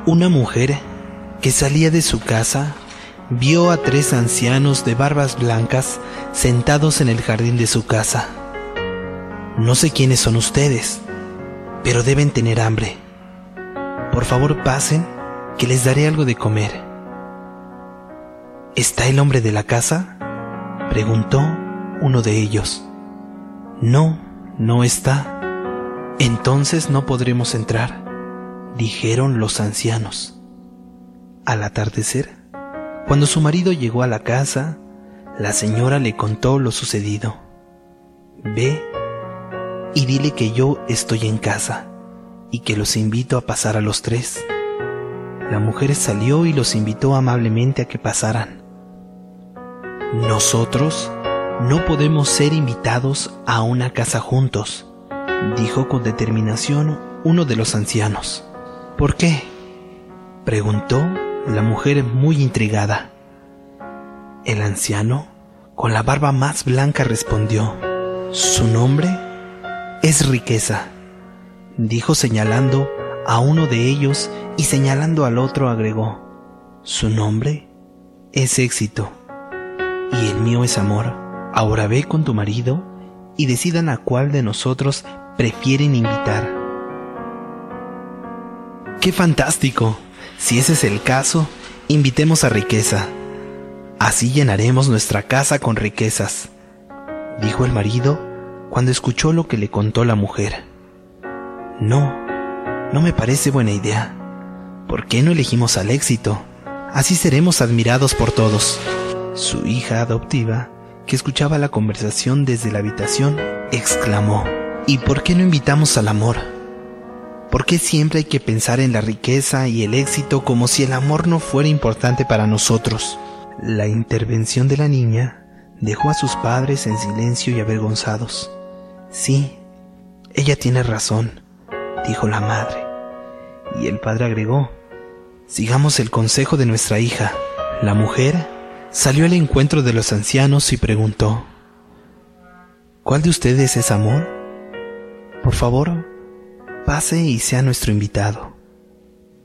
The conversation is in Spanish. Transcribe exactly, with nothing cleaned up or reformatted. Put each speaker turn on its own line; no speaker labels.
Una mujer que salía de su casa vio a tres ancianos de barbas blancas sentados en el jardín de su casa. No sé quiénes son ustedes, pero deben tener hambre. Por favor, pasen, que les daré algo de comer. ¿Está el hombre de la casa?, preguntó uno de ellos. No, no está. Entonces no podremos entrar, dijeron los ancianos. Al atardecer, cuando su marido llegó a la casa, la señora le contó lo sucedido. Ve y dile que yo estoy en casa y que los invito a pasar a los tres. La mujer salió y los invitó amablemente a que pasaran. Nosotros no podemos ser invitados a una casa juntos, dijo con determinación uno de los ancianos. ¿Por qué?, preguntó la mujer muy intrigada. El anciano, con la barba más blanca, respondió: su nombre es Riqueza, dijo señalando a uno de ellos, y señalando al otro agregó: su nombre es Éxito, y el mío es Amor. Ahora ve con tu marido y decidan a cuál de nosotros prefieren invitar. ¡Qué fantástico! Si ese es el caso, invitemos a Riqueza. Así llenaremos nuestra casa con riquezas, dijo el marido cuando escuchó lo que le contó la mujer. No, no me parece buena idea. ¿Por qué no elegimos al Éxito? Así seremos admirados por todos. Su hija adoptiva, que escuchaba la conversación desde la habitación, exclamó: ¿y por qué no invitamos al Amor? ¿Por qué siempre hay que pensar en la riqueza y el éxito como si el amor no fuera importante para nosotros? La intervención de la niña dejó a sus padres en silencio y avergonzados. Sí, ella tiene razón, dijo la madre. Y el padre agregó: sigamos el consejo de nuestra hija. La mujer salió al encuentro de los ancianos y preguntó: ¿cuál de ustedes es Amor? Por favor, pase y sea nuestro invitado.